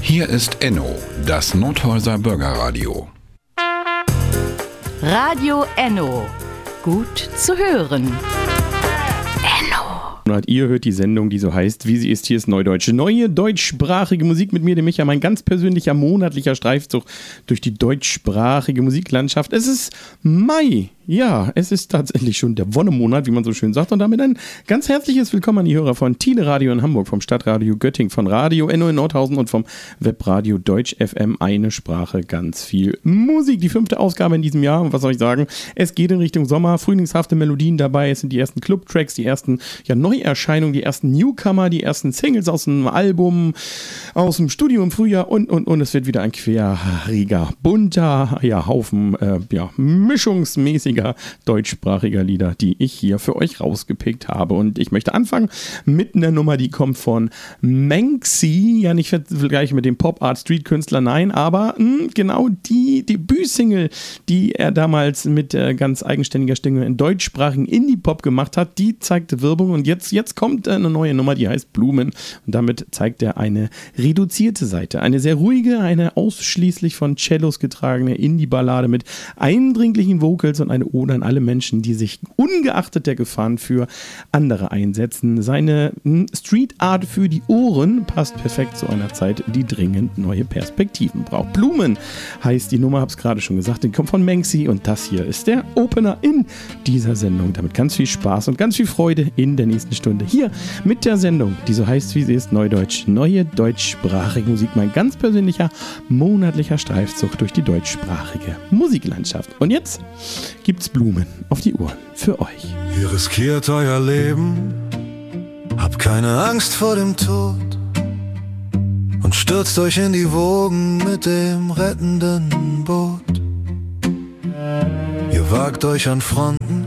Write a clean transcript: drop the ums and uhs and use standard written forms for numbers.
Hier ist Enno, das Nordhäuser Bürgerradio. Radio Enno. Gut zu hören. Ihr hört die Sendung, die so heißt, wie sie ist. Hier ist Neudeutsche. Neue deutschsprachige Musik mit mir, dem Micha. Mein ganz persönlicher monatlicher Streifzug durch die deutschsprachige Musiklandschaft. Es ist Mai. Ja, es ist tatsächlich schon der Wonnemonat, wie man so schön sagt. Und damit ein ganz herzliches Willkommen an die Hörer von Thiele Radio in Hamburg, vom Stadtradio Göttingen, von Radio Enno in Nordhausen und vom Webradio Deutsch FM. Eine Sprache, ganz viel Musik. Die 5. Ausgabe in diesem Jahr. Und was soll ich sagen? Es geht in Richtung Sommer. Frühlingshafte Melodien dabei. Es sind die ersten Club-Tracks, die ersten Neuerscheinungen, die ersten Newcomer, die ersten Singles aus dem Album, aus dem Studio im Frühjahr und. Es wird wieder ein querriger, bunter Haufen mischungsmäßiger deutschsprachiger Lieder, die ich hier für euch rausgepickt habe. Und ich möchte anfangen mit einer Nummer, die kommt von Manxi. Ja, nicht vergleichen mit dem Pop-Art-Street-Künstler, nein, aber genau die Debütsingle, die er damals mit ganz eigenständiger Stimme in deutschsprachigen Indie-Pop gemacht hat, die zeigte Wirbung. Und jetzt kommt eine neue Nummer, die heißt Blumen. Und damit zeigt er eine reduzierte Seite. Eine sehr ruhige, eine ausschließlich von Cellos getragene Indie-Ballade mit eindringlichen Vocals und eine Ode an alle Menschen, die sich ungeachtet der Gefahren für andere einsetzen. Seine Street Art für die Ohren passt perfekt zu einer Zeit, die dringend neue Perspektiven braucht. Blumen heißt die Nummer, hab's gerade schon gesagt, die kommt von Manxi und das hier ist der Opener in dieser Sendung. Damit ganz viel Spaß und ganz viel Freude in der nächsten Stunde hier mit der Sendung, die so heißt, wie sie ist, Neudeutsch. Neue deutschsprachige Musik, mein ganz persönlicher monatlicher Streifzug durch die deutschsprachige Musiklandschaft. Und jetzt gibt's Blumen auf die Ohren für euch. Ihr riskiert euer Leben, habt keine Angst vor dem Tod und stürzt euch in die Wogen mit dem rettenden Boot. Ihr wagt euch an Fronten,